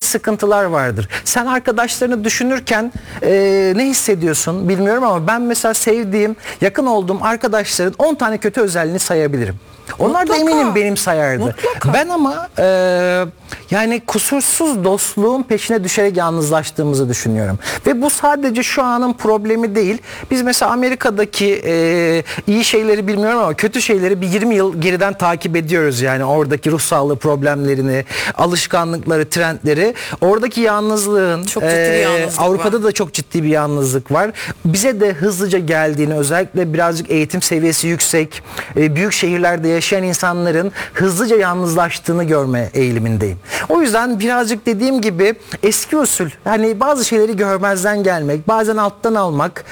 sıkıntılar vardır. Sen arkadaşlarını düşünürken ne hissediyorsun bilmiyorum ama ben mesela sevdiğim, yakın olduğum arkadaşların 10 tane kötü özelliğini sayabilirim. Onlar da eminim benim sayardı. Mutlaka. Ben ama yani kusursuz dostluğun peşine düşerek yalnızlaştığımızı düşünüyorum. Ve bu sadece şu anın problemi değil. Biz mesela Amerika'daki iyi şeyleri bilmiyorum ama kötü şeyleri bir 20 yıl geriden takip ediyoruz. Yani oradaki ruh sağlığı problemlerini, alışkanlıkları, trendleri. Oradaki yalnızlığın, çok ciddi bir yalnızlık Avrupa'da var. da çok ciddi bir yalnızlık var. Bize de hızlıca geldiğini, özellikle birazcık eğitim seviyesi yüksek, büyük şehirlerde yaşayan insanların hızlıca yalnızlaştığını görme eğilimindeyim. O yüzden birazcık dediğim gibi eski usul, hani bazı şeyleri görmezden gelmek, bazen alttan almak,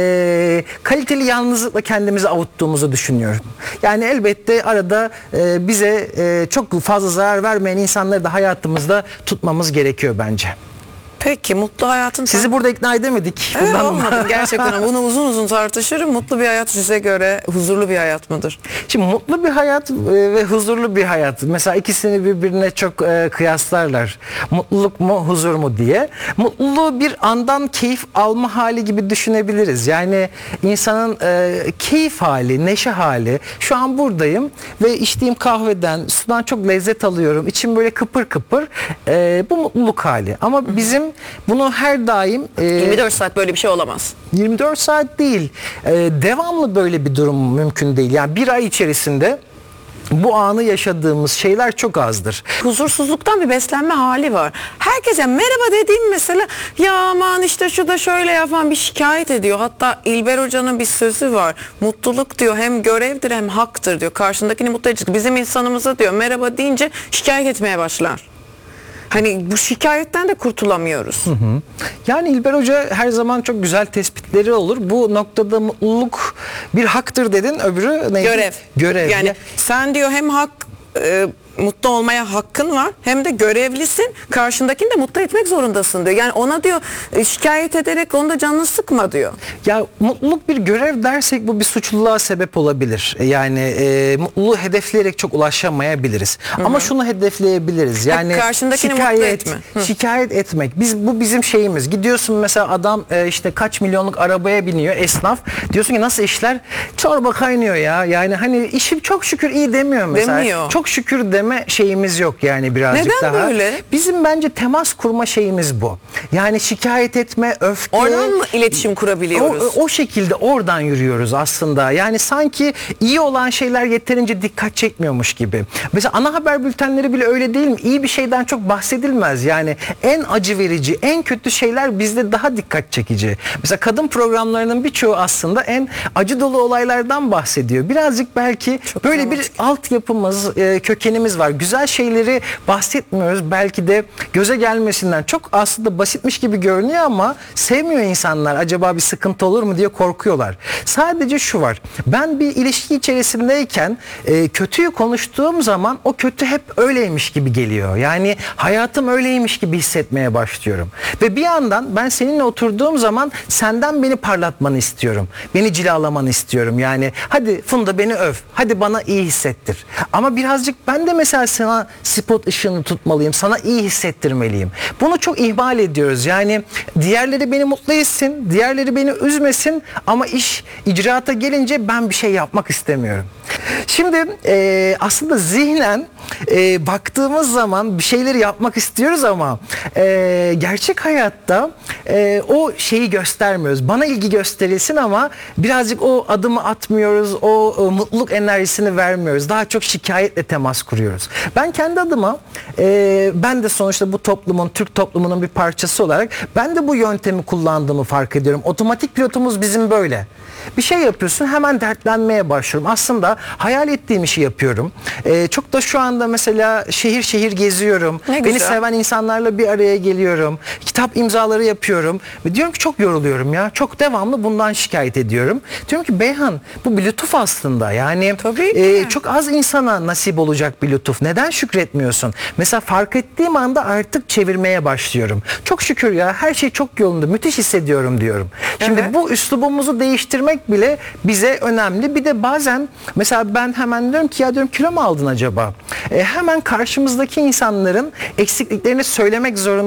kaliteli yalnızlıkla kendimizi avuttuğumuzu düşünüyorum. Yani elbette arada bize çok fazla zarar vermeyen insanları da hayatımızda tutmamız gerekiyor bence. Peki mutlu hayatın... Sizi burada ikna edemedik. Evet, Bundan olmadı gerçekten ama bunu uzun uzun tartışırım. Mutlu bir hayat size göre huzurlu bir hayat mıdır? Şimdi mutlu bir hayat ve huzurlu bir hayat. Mesela ikisini birbirine çok kıyaslarlar. Mutluluk mu, huzur mu diye. Mutluluğu bir andan keyif alma hali gibi düşünebiliriz. Yani insanın keyif hali, neşe hali. Şu an buradayım ve içtiğim kahveden, sudan çok lezzet alıyorum. İçim böyle kıpır kıpır. Bu mutluluk hali. Ama bizim bunu her daim 24 saat böyle bir şey olamaz. 24 saat değil. Devamlı böyle bir durum mümkün değil. Yani bir ay içerisinde bu anı yaşadığımız şeyler çok azdır. Huzursuzluktan bir beslenme hali var. Herkese merhaba dediğim mesela ya aman işte şu da şöyle yapan bir şikayet ediyor. Hatta İlber Hoca'nın bir sözü var. Mutluluk diyor hem görevdir hem haktır diyor. Karşındakini mutlu edecek. Bizim insanımıza diyor merhaba deyince şikayet etmeye başlar. Hani bu şikayetten de kurtulamıyoruz. Hı hı. Yani İlber Hoca her zaman çok güzel tespitleri olur. Bu noktada mutluluk bir haktır dedin, öbürü neydi? Görev. Görev. Yani sen diyor hem mutlu olmaya hakkın var hem de görevlisin. Karşındakini de mutlu etmek zorundasın diyor. Yani ona diyor şikayet ederek onu da canını sıkma diyor. Ya mutluluk bir görev dersek bu bir suçluluğa sebep olabilir. Yani mutluluğu hedefleyerek çok ulaşamayabiliriz. Hı-hı. Ama şunu hedefleyebiliriz. Yani karşındakini mutlu etme. Şikayet etmek. Bu bizim şeyimiz. Gidiyorsun mesela adam işte kaç milyonluk arabaya biniyor, esnaf. Diyorsun ki nasıl işler? Çorba kaynıyor ya. Yani hani işim çok şükür iyi demiyor mesela. Demiyor. Çok şükür deme şeyimiz yok yani birazcık neden daha. böyle? Bizim bence temas kurma şeyimiz bu. Yani şikayet etme, öfke. Oradan mı iletişim kurabiliyoruz? O şekilde oradan yürüyoruz aslında. Yani sanki iyi olan şeyler yeterince dikkat çekmiyormuş gibi. Mesela ana haber bültenleri bile öyle değil mi? İyi bir şeyden çok bahsedilmez. Yani en acı verici, en kötü şeyler bizde daha dikkat çekici. Mesela kadın programlarının birçoğu aslında en acı dolu olaylardan bahsediyor. Birazcık belki çok böyle dramatik bir altyapımız, kökenimiz var. Güzel şeyleri bahsetmiyoruz. Belki de göze gelmesinden çok aslında basitmiş gibi görünüyor ama sevmiyor insanlar. Acaba bir sıkıntı olur mu diye korkuyorlar. Sadece şu var. Ben bir ilişki içerisindeyken kötüyü konuştuğum zaman o kötü hep öyleymiş gibi geliyor. Yani hayatım öyleymiş gibi hissetmeye başlıyorum. Ve bir yandan ben seninle oturduğum zaman senden beni parlatmanı istiyorum. Beni cilalamanı istiyorum. Yani hadi Funda beni öv. Hadi bana iyi hissettir. Ama birazcık ben de mesela sana spot ışığını tutmalıyım. Sana iyi hissettirmeliyim. Bunu çok ihmal ediyoruz. Yani diğerleri beni mutlu etsin. Diğerleri beni üzmesin. Ama iş icraata gelince ben bir şey yapmak istemiyorum. Şimdi aslında zihnen baktığımız zaman bir şeyleri yapmak istiyoruz ama gerçek hayatta o şeyi göstermiyoruz. Bana ilgi gösterilsin ama birazcık o adımı atmıyoruz. O mutluluk enerjisini vermiyoruz. Daha çok şikayetle temas kuruyoruz. Ben kendi adıma ben de sonuçta bu toplumun, Türk toplumunun bir parçası olarak ben de bu yöntemi kullandığımı fark ediyorum. Otomatik pilotumuz bizim böyle. Bir şey yapıyorsun hemen dertlenmeye başlıyorum. Aslında hayal ettiğim işi yapıyorum. Çok da şu anda mesela şehir şehir geziyorum. Beni seven insanlarla bir araya geliyorum. Kitap imzaları yapıyorum. Ve diyorum ki çok yoruluyorum ya. Çok devamlı bundan şikayet ediyorum. Diyorum ki Beyhan bu bir lütuf aslında. Yani çok az insana nasip olacak bir lütuf. Neden şükretmiyorsun? Mesela fark ettiğim anda artık çevirmeye başlıyorum. Çok şükür ya her şey çok yolunda. Müthiş hissediyorum diyorum. Şimdi bu üslubumuzu değiştirmek bile bize önemli. Bir de bazen mesela ben hemen diyorum ki ya diyorum kilo mu aldın acaba? Hemen karşımızdaki insanların eksikliklerini söylemek zorunda